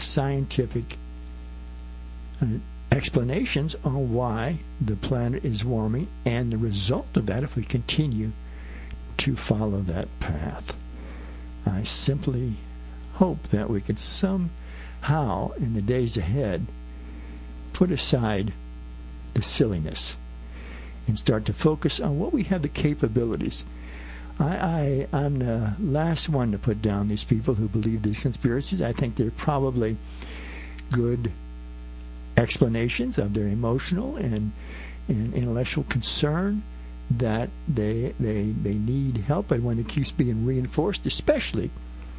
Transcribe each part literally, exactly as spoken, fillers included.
scientific uh, explanations on why the planet is warming and the result of that if we continue to follow that path. I simply hope that we could somehow, in the days ahead, put aside the silliness and start to focus on what we have the capabilities. I, I, I'm the last one to put down these people who believe these conspiracies. I think they're probably good explanations of their emotional and, and intellectual concern that they they they need help, and when it keeps being reinforced, especially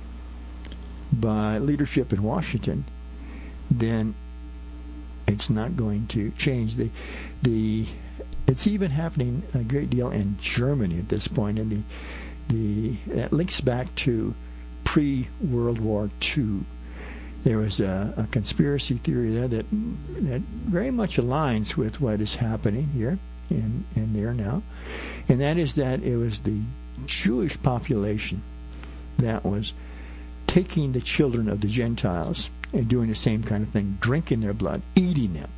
by leadership in Washington, then it's not going to change. The the it's even happening a great deal in Germany at this point, and the the that links back to pre-World War Two. There was a, a conspiracy theory there that that very much aligns with what is happening here in in there now, and that is that it was the Jewish population that was taking the children of the Gentiles and doing the same kind of thing, drinking their blood, eating them.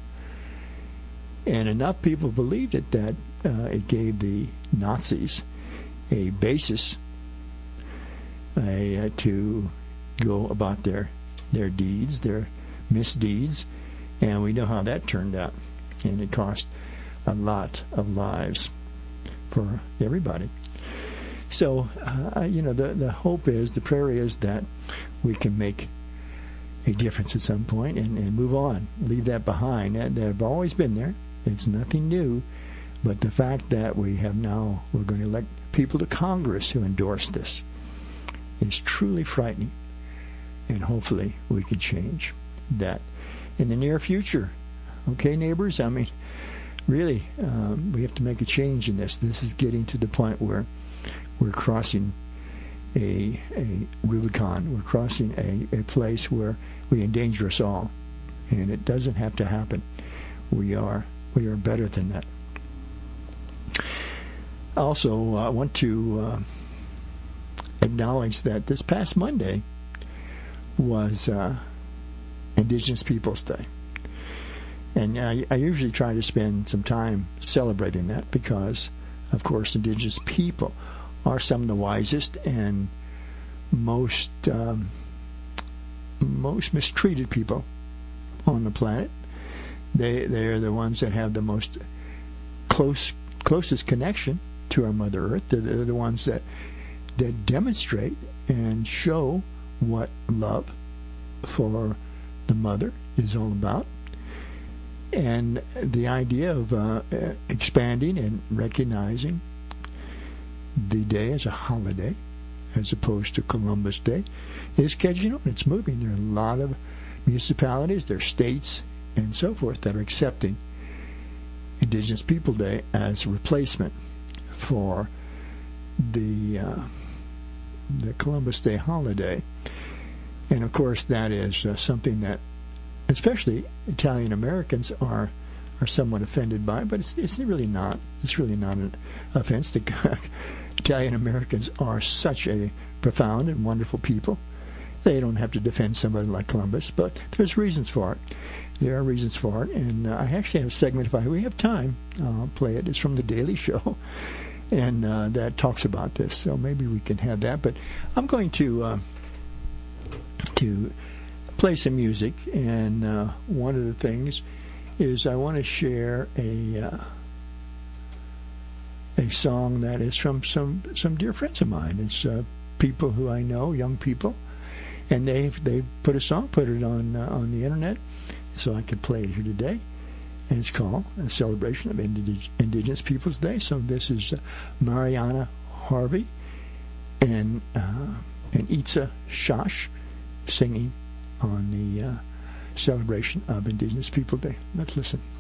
And enough people believed it that uh, it gave the Nazis a basis uh, to go about their their deeds, their misdeeds, and we know how that turned out. And it cost a lot of lives for everybody. So, uh, you know, the the hope is, the prayer is that we can make a difference at some point and, and move on, leave that behind. That they've always been there. It's nothing new, but the fact that we have now, we're going to elect people to Congress who endorse this is truly frightening, and hopefully we could change that in the near future. Okay, neighbors? I mean, really, um, we have to make a change in this. This is getting to the point where we're crossing a a Rubicon. We're crossing a, a place where we endanger us all, and it doesn't have to happen. We are we are better than that. Also, I want to uh, acknowledge that this past Monday was uh, Indigenous Peoples Day. And I, I usually try to spend some time celebrating that because, of course, Indigenous people are some of the wisest and most um, most mistreated people on the planet. They they are the ones that have the most close closest connection to our Mother Earth. They're, they're the ones that that demonstrate and show what love for the Mother is all about. And the idea of uh, expanding and recognizing the day as a holiday, as opposed to Columbus Day, is catching on. It's moving. There are a lot of municipalities, there are states, and so forth that are accepting Indigenous People Day as a replacement for the uh, the Columbus Day holiday. And of course, that is uh, something that especially Italian Americans are are somewhat offended by, but it's it's really not. It's really not an offense. The Italian Americans are such a profound and wonderful people. They don't have to defend somebody like Columbus, but there's reasons for it. There are reasons for it, and uh, I actually have a segment, if I we have time, I'll play it. It's from The Daily Show, and uh, that talks about this, so maybe we can have that. But I'm going to uh, to play some music, and uh, one of the things is I want to share a uh, a song that is from some some dear friends of mine. It's uh, people who I know, young people, and they've they've put a song, put it on uh, on the internet, so I could play it here today. And it's called A Celebration of Indig- Indigenous Peoples Day. So this is uh, Mariana Harvey and uh, and Itza Shash singing on the uh, celebration of Indigenous People Day. Let's listen.